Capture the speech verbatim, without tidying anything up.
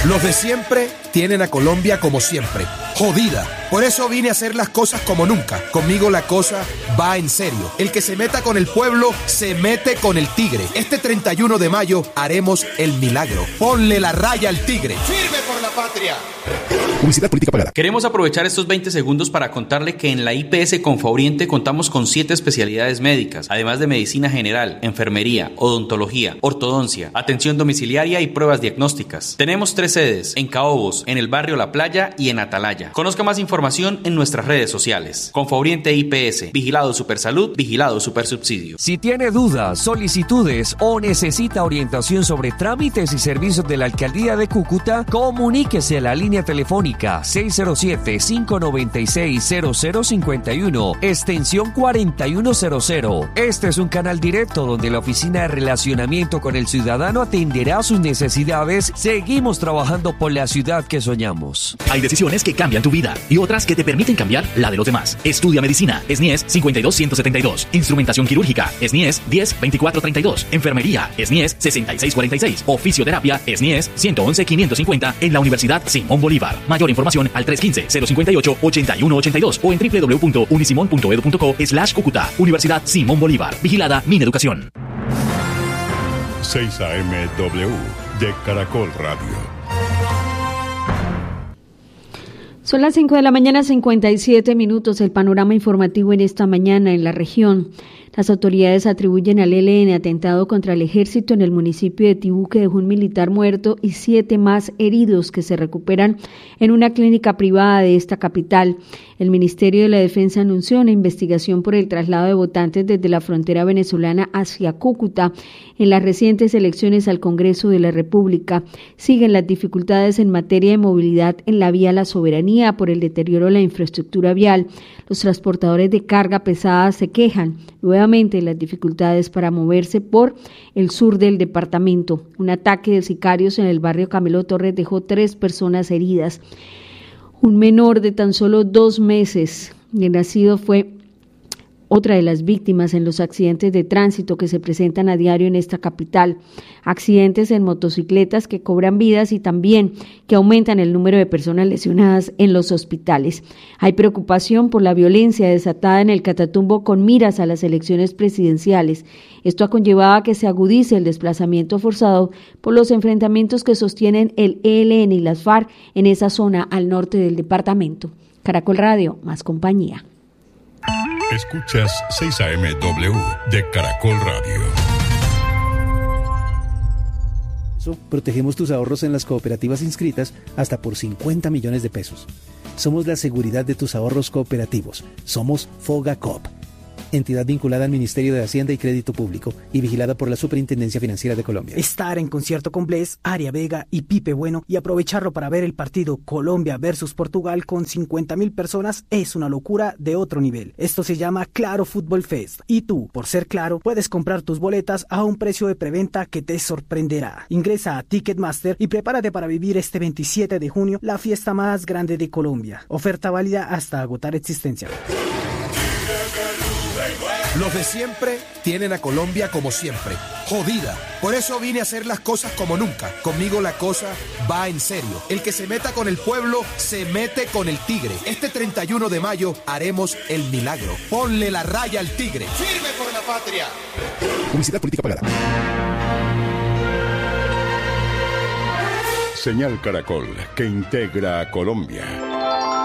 Los de siempre tienen a Colombia como siempre, jodida. Por eso vine a hacer las cosas como nunca. Conmigo la cosa va en serio. El que se meta con el pueblo, se mete con el tigre. Este treinta y uno de mayo haremos el milagro. Ponle la raya al tigre. ¡Firme por la patria! Publicidad política pagada. Queremos aprovechar estos veinte segundos para contarle que en la I P S Confaoriente contamos con siete especialidades médicas, además de medicina general, enfermería, odontología, ortodoncia, atención domiciliaria y pruebas diagnósticas. Tenemos tres sedes, en Caobos, en el barrio La Playa y en Atalaya. Conozca más información en nuestras redes sociales. Confaoriente I P S, Vigilado Supersalud, Vigilado Supersubsidio. Si tiene dudas, solicitudes o necesita orientación sobre trámites y servicios de la Alcaldía de Cúcuta, comuníquese a la línea telefónica seis cero siete, cinco nueve seis, cero cero cinco uno, extensión cuarenta y uno cero cero. Este es un canal directo donde la Oficina de Relacionamiento con el Ciudadano atenderá sus necesidades. Seguimos trabajando por la ciudad que soñamos. Hay decisiones que cambian tu vida y otras que te permiten cambiar la de los demás. Estudia medicina, S N I E S cincuenta y dos ciento setenta y dos. Instrumentación quirúrgica, S N I E S diez veinticuatro treinta y dos. Enfermería, S N I E S sesenta y seis cuarenta y seis. O fisioterapia, S N I E S ciento once quinientos cincuenta en la Universidad Simón Bolívar. Mayor información al tres uno cinco, cero cinco ocho, ocho uno ocho dos o en doble u doble u doble u punto unisimon punto edu punto co slash Cúcuta. Universidad Simón Bolívar. Vigilada Mineducación. seis A M W de Caracol Radio. Son las cinco de la mañana, cincuenta y siete minutos. El panorama informativo en esta mañana en la región. Las autoridades atribuyen al E L N atentado contra el ejército en el municipio de Tibú, que dejó un militar muerto y siete más heridos que se recuperan en una clínica privada de esta capital. El Ministerio de la Defensa anunció una investigación por el traslado de votantes desde la frontera venezolana hacia Cúcuta en las recientes elecciones al Congreso de la República. Siguen las dificultades en materia de movilidad en la vía La Soberanía por el deterioro de la infraestructura vial. Los transportadores de carga pesada se quejan nuevamente las dificultades para moverse por el sur del departamento. Un ataque de sicarios en el barrio Camilo Torres dejó tres personas heridas. Un menor de tan solo dos meses de nacido fue otra de las víctimas en los accidentes de tránsito que se presentan a diario en esta capital. Accidentes en motocicletas que cobran vidas y también que aumentan el número de personas lesionadas en los hospitales. Hay preocupación por la violencia desatada en el Catatumbo con miras a las elecciones presidenciales. Esto ha conllevado a que se agudice el desplazamiento forzado por los enfrentamientos que sostienen el E L N y las FARC en esa zona al norte del departamento. Caracol Radio, más compañía. Escuchas seis A M W de Caracol Radio. Protegemos tus ahorros en las cooperativas inscritas hasta por cincuenta millones de pesos. Somos la seguridad de tus ahorros cooperativos. Somos Fogacoop, entidad vinculada al Ministerio de Hacienda y Crédito Público y vigilada por la Superintendencia Financiera de Colombia. Estar en concierto con Bless, Aria Vega y Pipe Bueno y aprovecharlo para ver el partido Colombia versus Portugal con cincuenta mil personas es una locura de otro nivel. Esto se llama Claro Fútbol Fest y tú, por ser Claro, puedes comprar tus boletas a un precio de preventa que te sorprenderá. Ingresa a Ticketmaster y prepárate para vivir este veintisiete de junio la fiesta más grande de Colombia. Oferta válida hasta agotar existencia. Los de siempre tienen a Colombia como siempre, jodida. Por eso vine a hacer las cosas como nunca. Conmigo la cosa va en serio. El que se meta con el pueblo, se mete con el tigre. Este treinta y uno de mayo haremos el milagro. Ponle la raya al tigre. ¡Firme por la patria! Publicidad política pagada. Señal Caracol, que integra a Colombia.